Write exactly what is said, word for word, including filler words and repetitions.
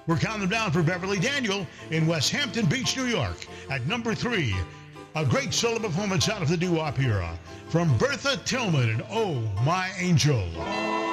We're counting them down for Beverly Daniel in West Hampton Beach, New York. At number three, a great solo performance out of the doo-wop era from Bertha Tillman and Oh My Angel.